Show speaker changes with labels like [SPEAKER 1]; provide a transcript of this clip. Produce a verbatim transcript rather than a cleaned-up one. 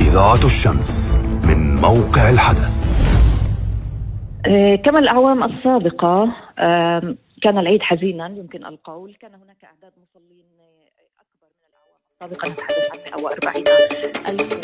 [SPEAKER 1] إذاعة الشمس من موقع الحدث.
[SPEAKER 2] كما الأعوام السابقة كان العيد حزينا يمكن القول. كان هناك أعداد مصلين أكبر من الأعوام السابقة، نتحدث عن مئة وأربعين ألف